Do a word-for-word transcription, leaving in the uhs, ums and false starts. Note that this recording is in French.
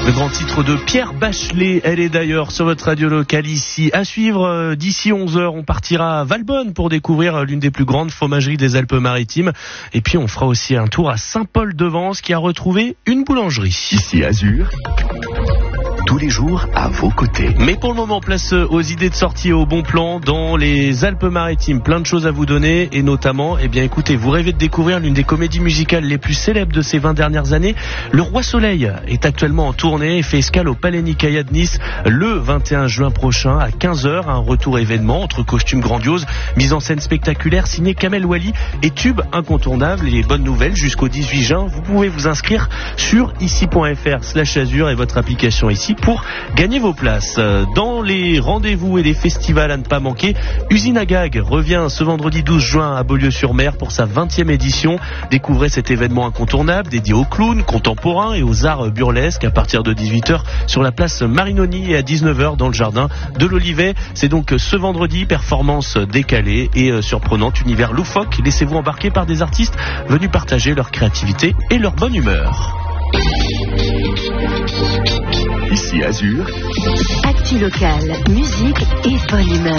Le grand titre de Pierre Bachelet, elle est d'ailleurs sur votre radio locale ici. À suivre, euh, d'ici onze heures, on partira à Valbonne pour découvrir l'une des plus grandes fromageries des Alpes-Maritimes. Et puis on fera aussi un tour à Saint-Paul-de-Vence qui a retrouvé une boulangerie. Ici Azur, tous les jours à vos côtés. Mais pour le moment, place aux idées de sortie et au bon plan dans les Alpes-Maritimes. Plein de choses à vous donner et notamment, eh bien écoutez, vous rêvez de découvrir l'une des comédies musicales les plus célèbres de ces vingt dernières années. Le Roi Soleil est actuellement en tournée et fait escale au Palais Nicaïa de Nice le vingt et un juin prochain à quinze heures. Un retour événement entre costumes grandioses, mise en scène spectaculaire, signé Kamel Wally et tube incontournable. Et les bonnes nouvelles, jusqu'au dix-huit juin, vous pouvez vous inscrire sur ici.fr slash azur et votre application ici pour gagner vos places. Dans les rendez-vous et les festivals à ne pas manquer, Usine à Gag revient ce vendredi douze juin à Beaulieu-sur-Mer pour sa vingtième édition. Découvrez cet événement incontournable dédié aux clowns contemporains et aux arts burlesques à partir de dix-huit heures sur la place Marinoni et à dix-neuf heures dans le jardin de l'Olivet. C'est donc ce vendredi, performance décalée et surprenante, univers loufoque. Laissez-vous embarquer par des artistes venus partager leur créativité et leur bonne humeur. Ici Azur, Actu local, musique et bonne humeur.